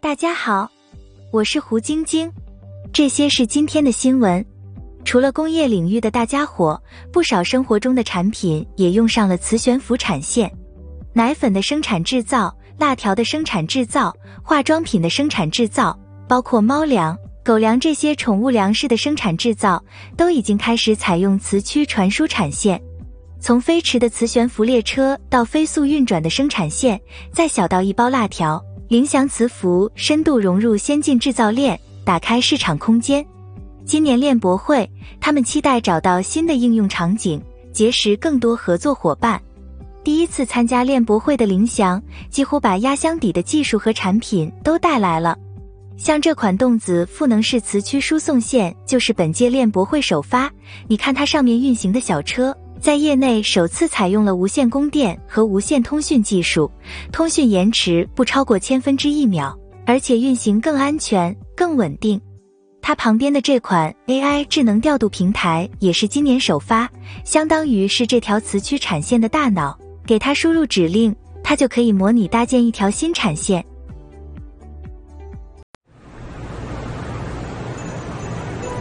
大家好，我是胡晶晶，这些是今天的新闻。除了工业领域的大家伙，不少生活中的产品也用上了磁悬浮产线。奶粉的生产制造、辣条的生产制造、化妆品的生产制造，包括猫粮、狗粮这些宠物粮食的生产制造，都已经开始采用磁驱传输产线。从飞驰的磁悬浮列车到飞速运转的生产线，再小到一包辣条，零翔磁浮深度融入先进制造链，打开市场空间。今年链博会，他们期待找到新的应用场景，结识更多合作伙伴。第一次参加链博会的零翔，几乎把压箱底的技术和产品都带来了。像这款动子赋能式磁驱输送线，就是本届链博会首发。你看它上面运行的小车，在业内首次采用了无线供电和无线通讯技术，通讯延迟不超过1/1000秒，而且运行更安全、更稳定。它旁边的这款 AI 智能调度平台也是今年首发，相当于是这条磁驱产线的大脑，给它输入指令，它就可以模拟搭建一条新产线，